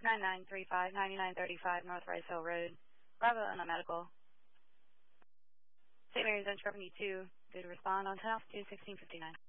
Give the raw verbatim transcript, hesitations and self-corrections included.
nine nine three five, ninety-nine thirty-five North Rice Hill Road. Bravo and medical. Saint Mary's Inch Revenue two, did respond on ten altitude sixteen fifty-nine.